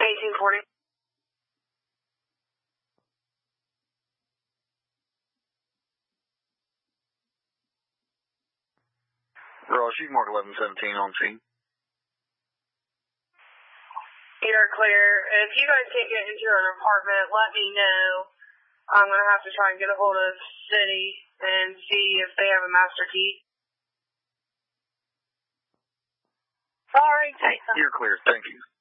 1840. Ross, you can mark 1117 on scene. You're clear. If you guys can't get into an apartment, let me know. I'm going to have to try and get a hold of City and see if they have a master key. Sorry. You're clear. Thank you.